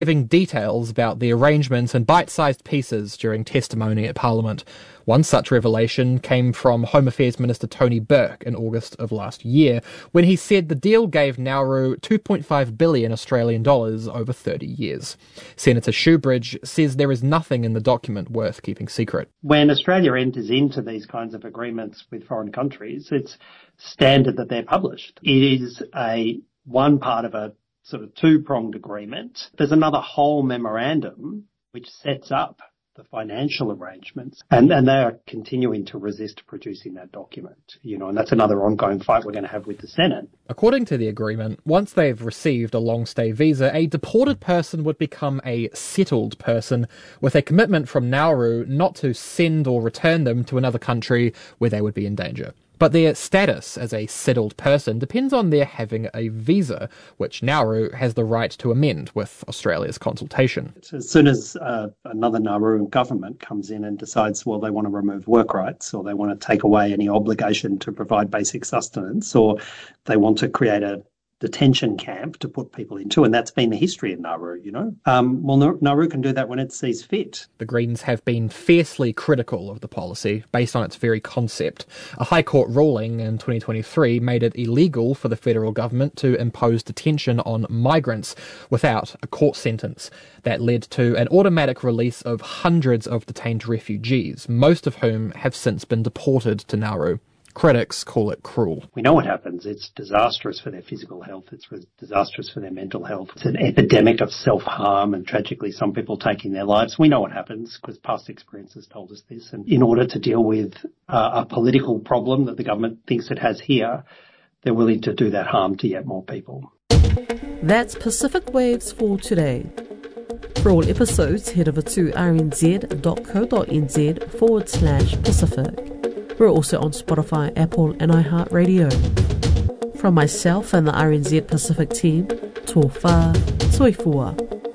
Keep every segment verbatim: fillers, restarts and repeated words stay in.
giving details about the arrangements in bite-sized pieces during testimony at Parliament. One such revelation came from Home Affairs Minister Tony Burke in August of last year, when he said the deal gave Nauru two point five billion Australian dollars over thirty years. Senator Shoebridge says there is nothing in the document worth keeping secret. When Australia enters into these kinds of agreements with foreign countries, it's standard that they're published. It is a one part of a sort of two-pronged agreement. There's another whole memorandum which sets up the financial arrangements, and, and they are continuing to resist producing that document, you know, and that's another ongoing fight we're going to have with the Senate. According to the agreement, once they've received a long-stay visa, a deported person would become a settled person, with a commitment from Nauru not to send or return them to another country where they would be in danger. But their status as a settled person depends on their having a visa, which Nauru has the right to amend with Australia's consultation. As soon as uh, another Nauru government comes in and decides, well, they want to remove work rights, or they want to take away any obligation to provide basic sustenance, or they want to create a detention camp to put people into, and that's been the history of Nauru, you know. Um, well, Nauru can do that when it sees fit. The Greens have been fiercely critical of the policy, based on its very concept. A High Court ruling in twenty twenty-three made it illegal for the federal government to impose detention on migrants without a court sentence. That led to an automatic release of hundreds of detained refugees, most of whom have since been deported to Nauru. Critics call it cruel. We know what happens. It's disastrous for their physical health. It's disastrous for their mental health. It's an epidemic of self-harm, and tragically some people taking their lives. We know what happens because past experience has told us this. And in order to deal with uh, a political problem that the government thinks it has here, they're willing to do that harm to yet more people. That's Pacific Waves for today. For all episodes, head over to rnz.co.nz forward slash Pacific. We're also on Spotify, Apple and iHeartRadio. From myself and the R N Z Pacific team, tō whā, soifua.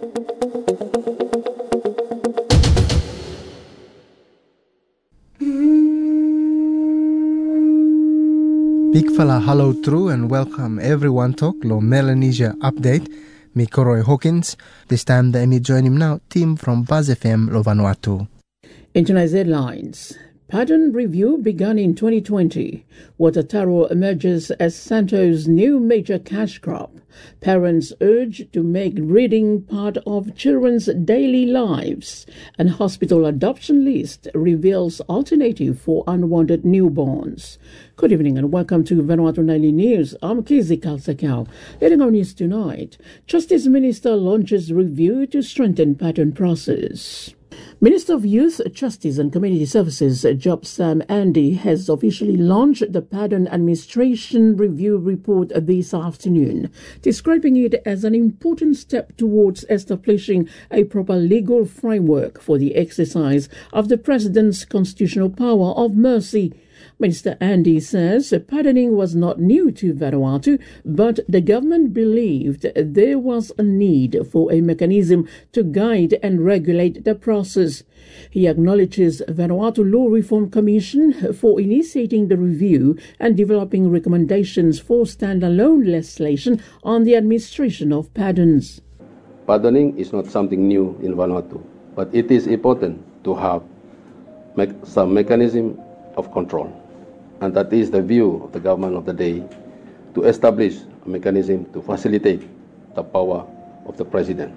Big fella hello true and welcome everyone to Lo Melanesia Update. Me Koroi Hawkins. This time the me join him now, team from Buzz F M Lo Vanuatu. International headlines. Pardon review begun in twenty twenty. Watataro emerges as Santo's new major cash crop. Parents urge to make reading part of children's daily lives. And hospital adoption list reveals alternative for unwanted newborns. Good evening and welcome to Vanuatu Nightly News. I'm Kizi Kalsakau. Leading our news tonight, Justice Minister launches review to strengthen pattern process. Minister of Youth, Justice and Community Services, Job Sam Andy, has officially launched the Pardon Administration Review Report this afternoon, describing it as an important step towards establishing a proper legal framework for the exercise of the President's constitutional power of mercy. Minister Andy says pardoning was not new to Vanuatu, but the government believed there was a need for a mechanism to guide and regulate the process. He acknowledges Vanuatu Law Reform Commission for initiating the review and developing recommendations for standalone legislation on the administration of pardons. Pardoning is not something new in Vanuatu, but it is important to have me- some mechanism of control. And that is the view of the government of the day, to establish a mechanism to facilitate the power of the President.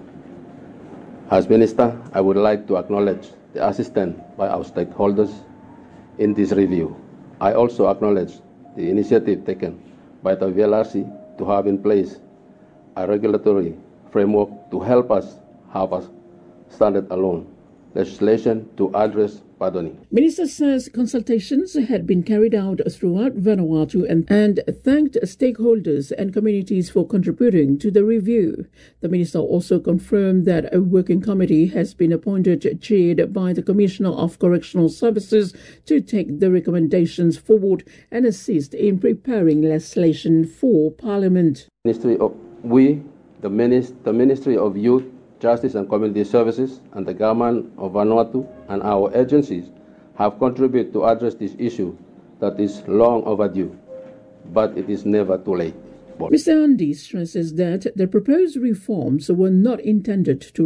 As Minister, I would like to acknowledge the assistance by our stakeholders in this review. I also acknowledge the initiative taken by the V L R C to have in place a regulatory framework to help us have a standard-alone legislation to address pardoning. Minister says consultations had been carried out throughout Vanuatu and, and thanked stakeholders and communities for contributing to the review. The minister also confirmed that a working committee has been appointed, chaired by the Commissioner of Correctional Services, to take the recommendations forward and assist in preparing legislation for Parliament. Ministry of, we, the, minis, the Ministry of Youth, Justice and Community Services and the government of Vanuatu and our agencies have contributed to address this issue that is long overdue, but it is never too late. Mister Andy stresses that the proposed reforms were not intended to